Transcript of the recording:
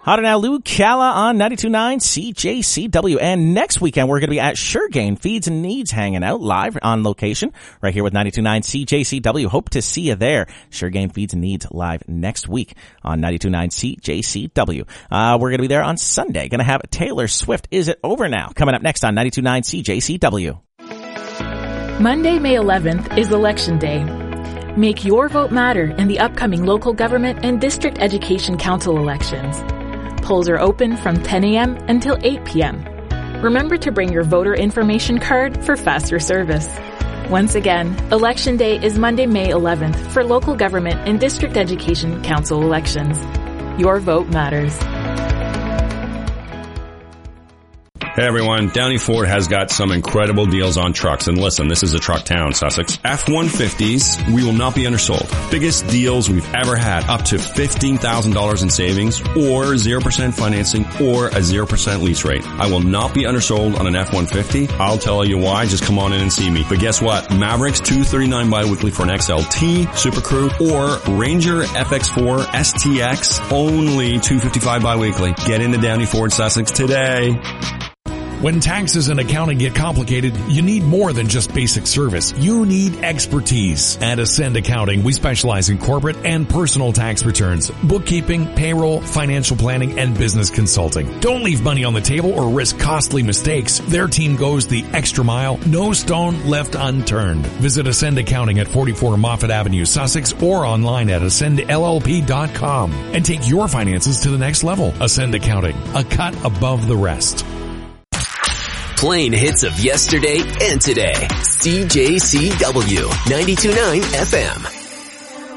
Hot now, Lou Calla on 92.9 CJCW. And next weekend, we're going to be at Suregain Feeds and Needs, hanging out live on location right here with 92.9 CJCW. Hope to see you there. Suregain Feeds and Needs live next week on 92.9 CJCW. We're going to be there on Sunday. Going to have Taylor Swift, Is It Over Now? Coming up next on 92.9 CJCW. Monday, May 11th is Election Day. Make your vote matter in the upcoming local government and district education council elections. Polls are open from 10 a.m. until 8 p.m. Remember to bring your voter information card for faster service. Once again, Election Day is Monday, May 11th for local government and district education council elections. Your vote matters. Hey everyone, Downey Ford has got some incredible deals on trucks. And listen, this is a truck town, Sussex. F-150s, we will not be undersold. Biggest deals we've ever had, up to $15,000 in savings, or 0% financing, or a 0% lease rate. I will not be undersold on an F-150. I'll tell you why, just come on in and see me. But guess what? Mavericks, $239 bi-weekly for an XLT, Super Crew, or Ranger FX4 STX, only $255 bi-weekly. Get into Downey Ford Sussex today. When taxes and accounting get complicated, you need more than just basic service. You need expertise. At Ascend Accounting, we specialize in corporate and personal tax returns, bookkeeping, payroll, financial planning, and business consulting. Don't leave money on the table or risk costly mistakes. Their team goes the extra mile, no stone left unturned. Visit Ascend Accounting at 44 Moffat Avenue, Sussex, or online at ascendllp.com and take your finances to the next level. Ascend Accounting, a cut above the rest. Playing hits of yesterday and today. CJCW 92.9 FM.